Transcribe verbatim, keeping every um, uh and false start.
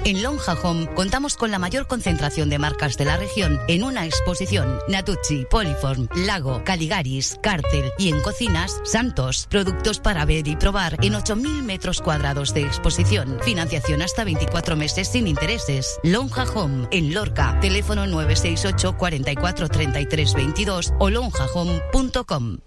En Lonja Home contamos con la mayor concentración de marcas de la región en una exposición. Natucci, Poliform, Lago, Caligaris, Cártel y en cocinas, Santos. Productos para ver y probar en ocho mil metros cuadrados de exposición. Financiación hasta veinticuatro meses sin intereses. Lonja Home en Lorca. Teléfono nueve seis ocho, cuarenta y cuatro, treinta y tres veintidós o lonja home punto com.